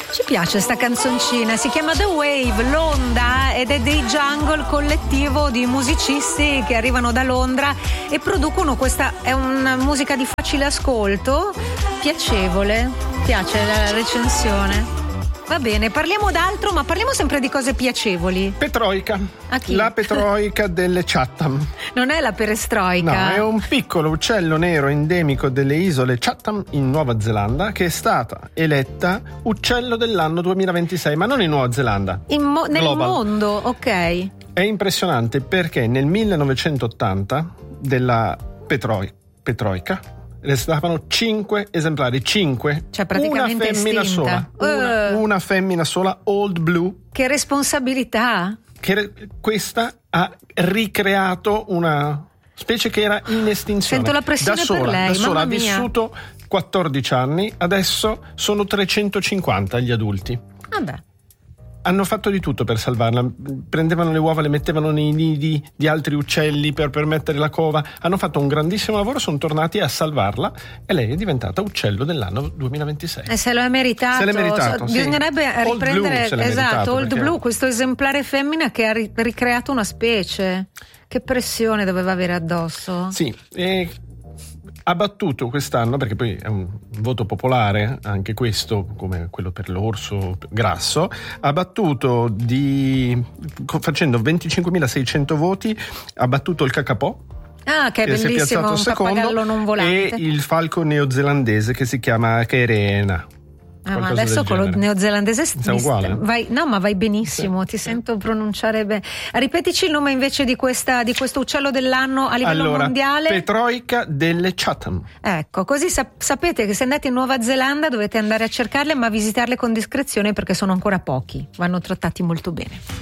Ci piace sta canzoncina, si chiama The Wave, l'onda, ed è dei Jungle, collettivo di musicisti che arrivano da Londra e producono questa, è una musica di facile ascolto, piacevole, piace la recensione. Va bene, parliamo d'altro, ma parliamo sempre di cose piacevoli. Petroica. A chi? La petroica delle Chatham. Non è la perestroica. No, è un piccolo uccello nero endemico delle isole Chatham in Nuova Zelanda che è stata eletta uccello dell'anno 2026, ma non in Nuova Zelanda. Nel mondo, ok. È impressionante perché nel 1980 della petroica restavano 5 esemplari, 5. Cioè praticamente una femmina estinta. sola. Una femmina sola, Old Blue. Che responsabilità! Questa ha ricreato una specie che era in estinzione. Sento la pressione per lei, da sola mamma ha mia. vissuto 14 anni, adesso sono 350 gli adulti. Vabbè. Hanno fatto di tutto per salvarla, prendevano le uova, le mettevano nei nidi di altri uccelli per permettere la cova, hanno fatto un grandissimo lavoro, sono tornati a salvarla e lei è diventata uccello dell'anno 2026. E se lo è meritato. Se l'è meritato, sì. Bisognerebbe Old riprendere, Blue esatto, Old perché... Blue, questo esemplare femmina che ha ricreato una specie. Che pressione doveva avere addosso. Sì, ha battuto quest'anno, perché poi è un voto popolare anche questo, come quello per l'orso grasso, ha battuto facendo 25.600 voti, ha battuto il cacapò, che è che si è bellissimo, piazzato un secondo, pappagallo non volante, e il falco neozelandese che si chiama Kerena. ma adesso quello neozelandese vai benissimo, sì, ti sento pronunciare bene. Ripetici il nome invece di questo uccello dell'anno a livello mondiale. Petroica delle Chatham. Ecco, così sapete che se andate in Nuova Zelanda dovete andare a cercarle, ma visitarle con discrezione perché sono ancora pochi, vanno trattati molto bene.